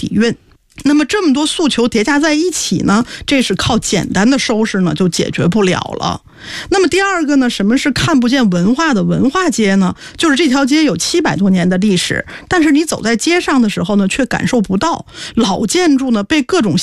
底蕴。那么这么多诉求叠加在一起呢，这是靠简单的收拾呢就解决不了了。那么第二个呢，什么是看不见文化的文化街呢？就是这条街有700多年的历史，但是你走在街上的时候呢，却感受不到。老建筑呢被各种